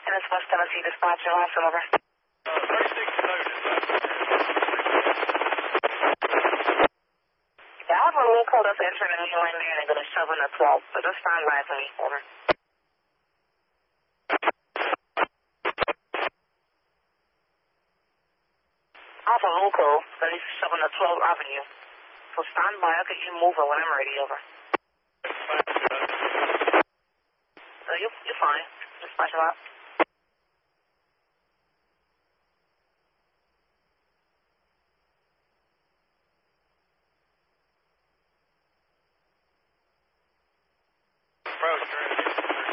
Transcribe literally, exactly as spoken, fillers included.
Independence, West Tennessee, dispatch, your last over. Uh, thirty-six noted. Yeah, I have a roll call that's entering a new lane there and they're going to shove in at twelve, so just stand by for me, over. I have a roll call that is shoving at twelve Avenue, so stand by, I'll get you moving when I'm ready, over. Dispatch, uh, So you, you're fine, dispatch a lot.